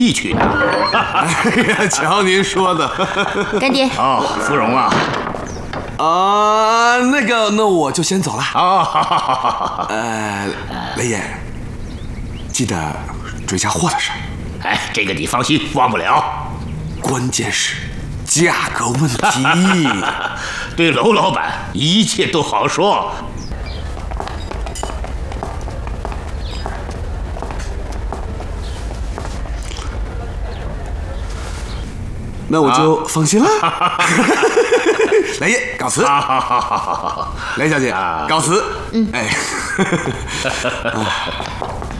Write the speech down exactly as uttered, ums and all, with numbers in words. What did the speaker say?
一曲呢。 哎呀，瞧您说的。 干爹。 哦，芙蓉啊。 啊，那个，那我就先走了。 啊，好好好好好。 呃，雷爷，记得追加货的事。 哎，这个你放心，忘不了。 关键是价格问题。 对娄老板，一切都好说。 那我就放心了。来爷，告辞。 好好好好好好。 雷小姐，告辞。 嗯。 哎。